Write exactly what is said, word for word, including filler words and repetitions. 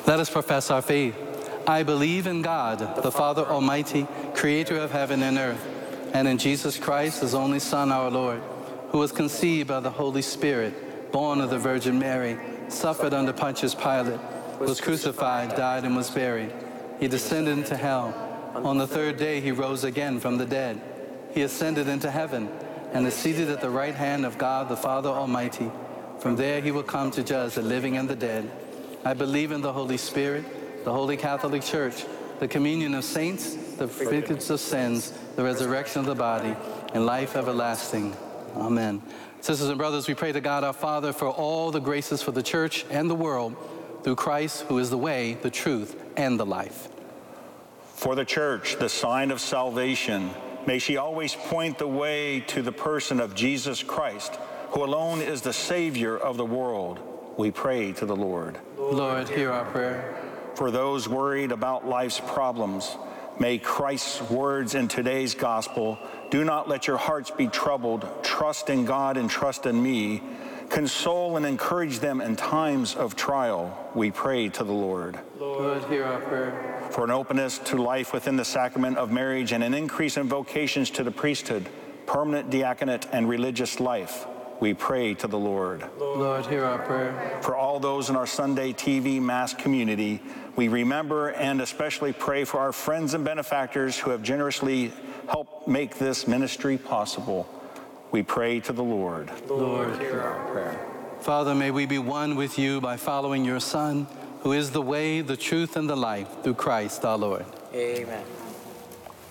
Let us profess our faith. I believe in God, the Father Almighty, creator of heaven and earth, and in Jesus Christ, his only Son, our Lord, who was conceived by the Holy Spirit, born of the Virgin Mary, suffered under Pontius Pilate, was crucified, died, and was buried. He descended into hell. On the third day he rose again from the dead. He ascended into heaven and is seated at the right hand of God, the Father Almighty. From there he will come to judge the living and the dead. I believe in the Holy Spirit, the Holy Catholic Church, the communion of saints, the forgiveness of sins, the resurrection of the body, and life everlasting. Amen. Sisters and brothers, we pray to God our Father for all the graces for the church and the world through Christ, who is the way, the truth, and the life. For the church, the sign of salvation, may she always point the way to the person of Jesus Christ, who alone is the Savior of the world. We pray to the Lord. Lord, hear our prayer. For those worried about life's problems, may Christ's words in today's gospel, do not let your hearts be troubled, trust in God and trust in me, console and encourage them in times of trial. We pray to the Lord. Lord, hear our prayer. For an openness to life within the sacrament of marriage and an increase in vocations to the priesthood, permanent diaconate, and religious life, we pray to the Lord. Lord, hear our prayer. For all those in our Sunday T V Mass community, we remember and especially pray for our friends and benefactors who have generously helped make this ministry possible. We pray to the Lord. Lord, hear our prayer. Father, may we be one with you by following your Son, who is the way, the truth, and the life, through Christ our Lord. Amen.